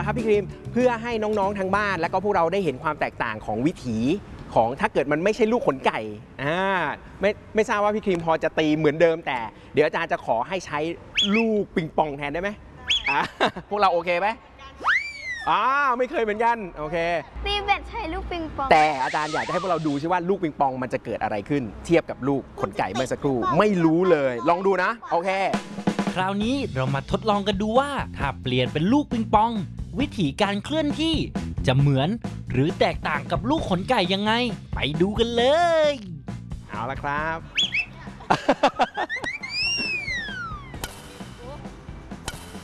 ละครับพี่ครีมเพื่อให้น้องๆทางบ้านแล้วก็พวกเราได้เห็นความแตกต่างของวิถีของถ้าเกิดมันไม่ใช่ลูกขนไก่ไม่ทราบว่าพี่ครีมพอจะตีเหมือนเดิมแต่เดี๋ยวอาจารย์จะขอให้ใช้ลูกปิงปองแทนได้ไหมพวกเราโอเคไหมไม่เคยเหมือนกันโอเคตีเบ็ดใช้ลูกปิงปองแต่อาจารย์อยากจะให้พวกเราดูซิว่าลูกปิงปองมันจะเกิดอะไรขึ้นเทียบกับลูกขนไก่เมื่อสักครู่ไม่รู้เลยลองดูนะโอเคคราวนี้เรามาทดลองกันดูว่าถ้าเปลี่ยนเป็นลูกปิงปองวิธีการเคลื่อนที่จะเหมือนหรือแตกต่างกับลูกขนไก่ยังไงไปดูกันเลยเอาละครับ